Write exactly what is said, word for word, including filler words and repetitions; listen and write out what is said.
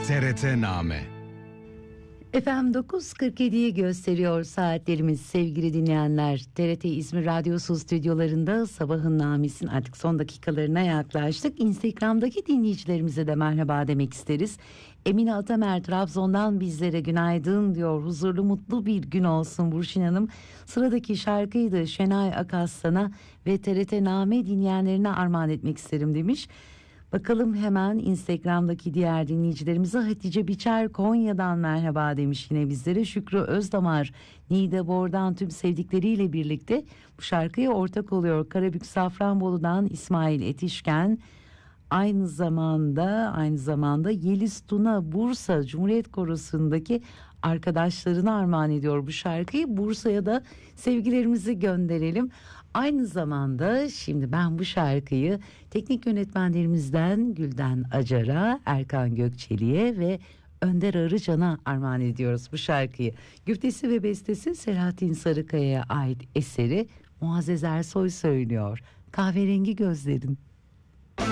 T R T-Name. Efendim dokuz kırk yediyi gösteriyor saatlerimiz sevgili dinleyenler. T R T İzmir Radyosu stüdyolarında sabahın namesinin artık son dakikalarına yaklaştık. Instagram'daki dinleyicilerimize de merhaba demek isteriz. Emine Atamer Trabzon'dan bizlere günaydın diyor. Huzurlu mutlu bir gün olsun Burçin Hanım. Sıradaki şarkıyı da Şenay Akaslan'a ve T R T-Name dinleyenlerine armağan etmek isterim demiş. Bakalım hemen Instagram'daki diğer dinleyicilerimize. Hatice Biçer Konya'dan merhaba demiş yine bizlere. Şükrü Özdamar Niğdebor'dan tüm sevdikleriyle birlikte bu şarkıya ortak oluyor. Karabük Safranbolu'dan İsmail Etişken aynı zamanda aynı zamanda Yeliz Tuna Bursa Cumhuriyet Korosu'ndaki arkadaşlarına armağan ediyor bu şarkıyı. Bursa'ya da sevgilerimizi gönderelim. Aynı zamanda şimdi ben bu şarkıyı teknik yönetmenlerimizden Gülden Acar'a, Erkan Gökçeli'ye ve Önder Arıcan'a armağan ediyoruz bu şarkıyı. Güftesi ve bestesi Selahattin Sarıkaya'ya ait eseri Muazzez Ersoy söylüyor. Kahverengi gözlerin.